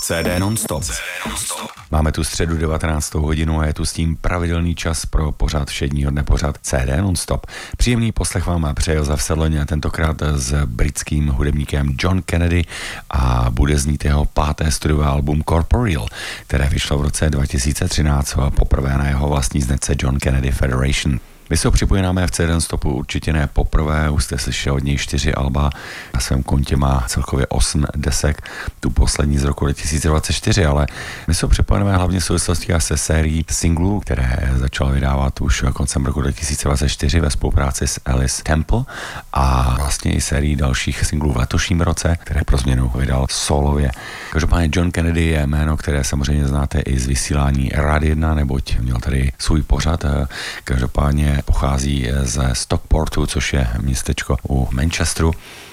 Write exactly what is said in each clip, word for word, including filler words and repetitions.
C D non-stop. Máme tu středu devatenáctou hodinu a je tu s tím pravidelný čas pro pořad všedního dne, pořad C D non-stop. Příjemný poslech vám přeje Josef Sedloň, tentokrát s britským hudebníkem John Kennedy a bude znít jeho páté studiové album Corporeal, které vyšlo v roce dva tisíce třináct poprvé na jeho vlastní značce John Kennedy Federation. Vy se ho připojenáme v C D non-stopu určitě ne poprvé, už jste slyšeli od něj čtyři alba, na svém kontě má celkově osm desek, tu poslední z roku dva tisíce dvacet čtyři, ale my se ho připojenáme hlavně v souvislosti se sérií singlů, které začal vydávat už koncem roku dva tisíce dvacet čtyři ve spolupráci s Alice Temple a vlastně i sérií dalších singlů v letošním roce, které pro změnu vydal solově. Každopádně John Kennedy je jméno, které samozřejmě znáte i z vysílání Rádia jedna, neboť měl tady svůj pořad, každopádně pochází ze Stockportu, což je městečko u Manchesteru.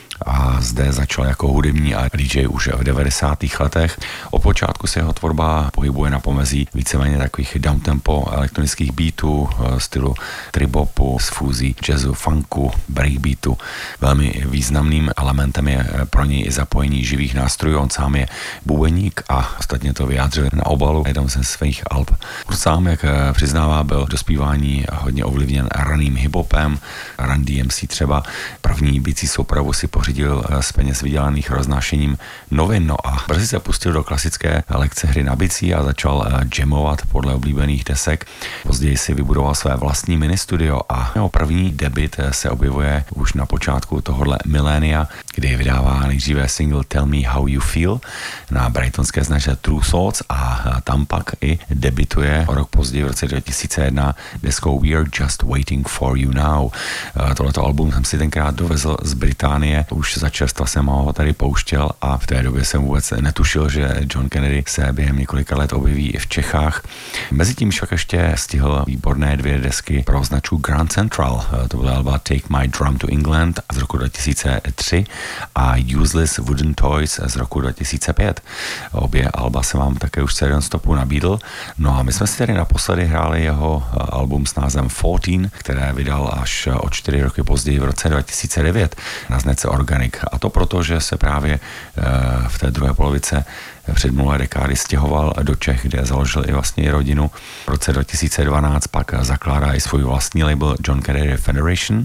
A zde začal jako hudební a D J už v devadesátých letech. Od počátku se jeho tvorba pohybuje na pomezí víceméně takových downtempo elektronických beatů, stylu tribopu s fúzí jazzu, funku, breakbeatu. Velmi významným elementem je pro něj i zapojení živých nástrojů. On sám je bubeník a ostatně to vyjádřil na obalu jednou ze svých alb. On sám, jak přiznává, byl do zpívání hodně ovlivněn raným hiphopem, Run D M C třeba. První bicí soupravu si pořídil z peněz vydělaných roznášením novin, no a brzy se pustil do klasické lekce hry na bicí a začal jamovat podle oblíbených desek. Později si vybudoval své vlastní ministudio a jeho první debut se objevuje už na počátku tohohle milénia, kdy vydává nejdříve single Tell Me How You Feel na brightonské značce True Thoughts a tam pak i debutuje o rok později v roce dva tisíce jedna deskou We Are Just Waiting For You Now. Tohleto album jsem si tenkrát dovezl z Británie, už za čerstva jsem ho tady pouštěl a v té době jsem vůbec netušil, že John Kennedy se během několika let objeví i v Čechách. Mezitím však ještě stihl výborné dvě desky pro značku Grand Central. To byla alba Take My Drum to England z roku dva tisíce tři a Useless Wooden Toys z roku dva tisíce pět. Obě alba jsem vám také už C D non-stopu nabídl. No a my jsme si tady naposledy hráli jeho album s názvem čtrnáct, které vydal až o čtyři roky později v roce dva tisíce devět na značce Organic. A to proto, že se právě v té druhé polovice předminulé dekády stěhoval do Čech, kde založil i vlastně rodinu. V roce dva tisíce dvanáct pak zakládá i svůj vlastní label John Kennedy Federation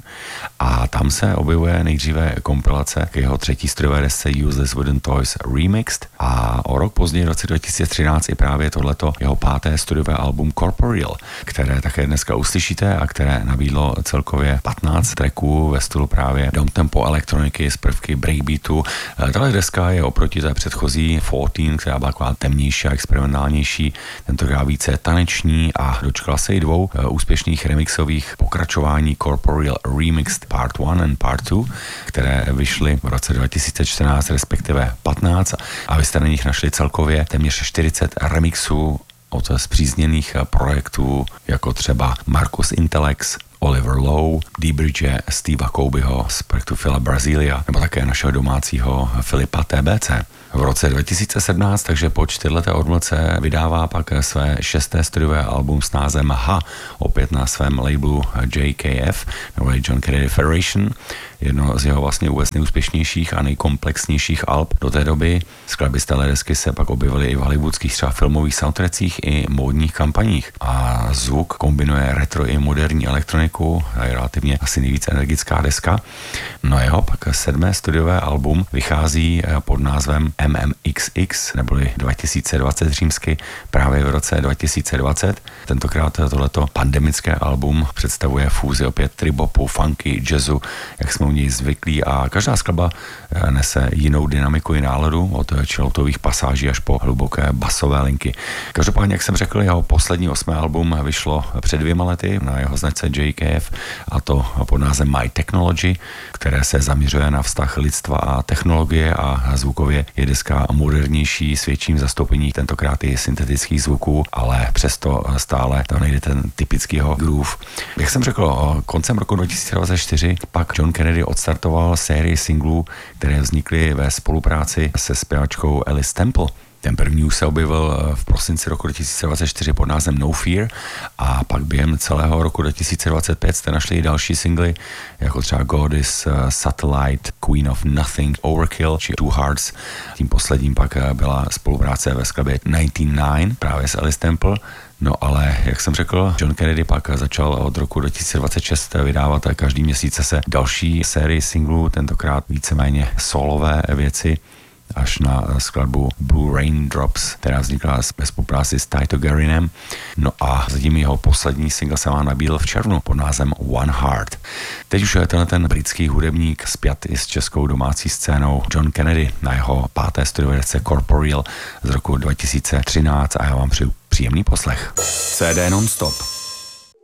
a tam se objevuje nejdříve kompilace k jeho třetí studiové desce Useless Wooden Toys Remixed a o rok později v roce dva tisíce třináct i právě tohleto jeho páté studiové album Corporeal, které také dneska uslyšíte a které nabídlo celkově patnáct tracků ve stylu právě downtempo elektroniky s prvky breakbeatu. Tahle deska je oproti té předchozí čtrnáct, která byla taková temnější a experimentálnější, tentokrát více taneční a dočkala se i dvou úspěšných remixových pokračování Corporeal Remixed Part jedna and Part dva, které vyšly v roce dva tisíce čtrnáct, respektive patnáct a vy jste na nich našli celkově téměř čtyřicet remixů od spřízněných projektů, jako třeba Marcus Intelex, Oliver Lowe, D-Bridge, Steva Kobeho z projektu Phila Brasilia, nebo také našeho domácího Filipa T B C. V roce dva tisíce sedmnáct, takže po čtyřleté odmlce, vydává pak své šesté studiové album s názvem H, opět na svém labelu J K F, nebo John Kennedy Federation, jedno z jeho vlastně vůbec nejúspěšnějších a nejkomplexnějších alb do té doby. Skladby z téhle desky se pak objevily i v hollywoodských třeba filmových soundtrackích i módních kampaních a zvuk kombinuje retro i moderní elektroniku, je relativně asi nejvíc energická deska. No jeho pak sedmé studiové album vychází pod názvem M M X X, neboli dva tisíce dvacet římsky, právě v roce dva tisíce dvacet. Tentokrát tohleto pandemické album představuje fúzi opět tribopu, funky, jazzu, jak jsme u něj zvyklí a každá skladba nese jinou dynamiku i náladu od chilloutových pasáží až po hluboké basové linky. Každopádně, jak jsem řekl, jeho poslední osmé album vyšlo před dvěma lety na jeho značce J K F a to pod názvem My Technology, které se zaměřuje na vztah lidstva a technologie a zvukově je deska modernější s větším zastoupení tentokrát i syntetických zvuků, ale přesto stále tam nejde ten typický jeho groove. Jak jsem řekl, koncem roku dva tisíce dvacet čtyři pak John Kennedy odstartoval sérii singlů, které vznikly ve spolupráci se zpěvačkou Alice Temple. Ten první už se objevil v prosinci roku dva tisíce dvacet čtyři pod názvem No Fear a pak během celého roku dva tisíce dvacet pět jste našli i další singly, jako třeba Goddess, Satellite, Queen of Nothing, Overkill či Two Hearts. Tím posledním pak byla spolupráce ve skladbě devatenáct nine právě s Alice Temple. No ale, jak jsem řekl, John Kennedy pak začal od roku dva tisíce dvacet šest vydávat každý měsíc se další sérii singlů, tentokrát víceméně solové věci, až na skladbu Blue Raindrops, která vznikla ve spolupráci s Tyto Garinem. No a zatím jeho poslední single se vám nabídl v červnu pod názvem One Heart. Teď už je tenhle ten britský hudebník spjat i s českou domácí scénou John Kennedy na jeho páté studiové desce Corporeal z roku dva tisíce třináct a já vám přeju příjemný poslech. C D non-stop.